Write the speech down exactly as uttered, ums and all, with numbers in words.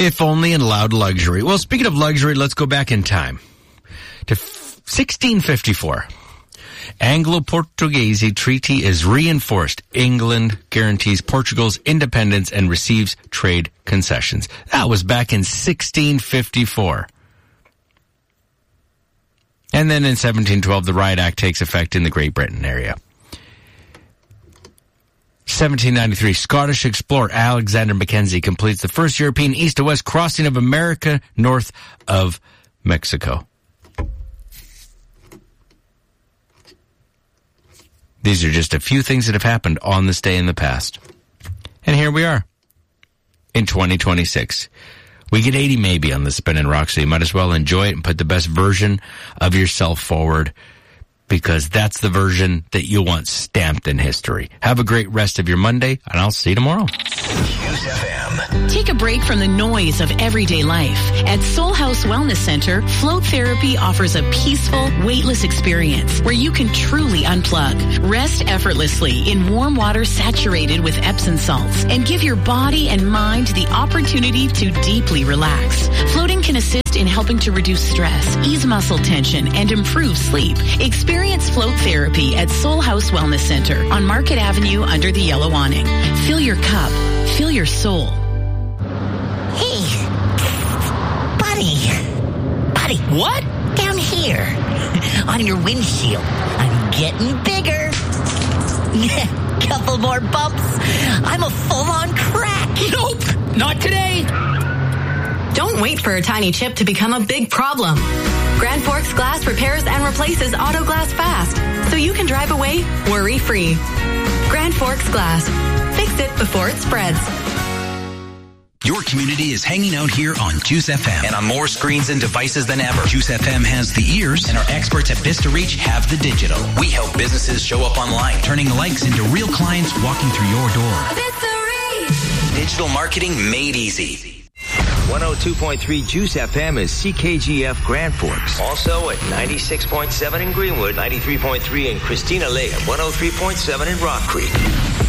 If only in loud luxury. Well, speaking of luxury, let's go back in time to sixteen fifty-four. Anglo-Portuguese treaty is reinforced. England guarantees Portugal's independence and receives trade concessions. That was back in sixteen fifty-four. And then in seventeen twelve, the Riot Act takes effect in the Great Britain area. seventeen ninety-three, Scottish explorer Alexander Mackenzie completes the first European east to west crossing of America north of Mexico. These are just a few things that have happened on this day in the past. And here we are in twenty twenty-six. We get eighty maybe on the Spin and Rock, so you might as well enjoy it and put the best version of yourself forward, because that's the version that you want stamped in history. Have a great rest of your Monday, and I'll see you tomorrow. News F M. Take a break from the noise of everyday life. At Soul House Wellness Center, float therapy offers a peaceful, weightless experience where you can truly unplug. Rest effortlessly in warm water saturated with Epsom salts and give your body and mind the opportunity to deeply relax. Floating can assist in helping to reduce stress, ease muscle tension, and improve sleep. Experience float therapy at Soul House Wellness Center on Market Avenue under the yellow awning. Fill your cup. Fill your soul. Hey, buddy. Buddy. What? Down here. On your windshield. I'm getting bigger. Couple more bumps. I'm a full-on crack. Nope. Not today. Don't wait for a tiny chip to become a big problem. Grand Forks Glass repairs and replaces auto glass fast, so you can drive away worry-free. Grand Forks Glass. Fix it before it spreads. Your community is hanging out here on Juice F M and on more screens and devices than ever. Juice F M has the ears, and our experts at Vista Reach have the digital. We help businesses show up online, turning likes into real clients walking through your door. Vista Reach. Digital marketing made easy. one oh two point three Juice F M is C K G F Grand Forks. Also at ninety-six point seven in Greenwood, ninety-three point three in Christina Lake, and one oh three point seven in Rock Creek.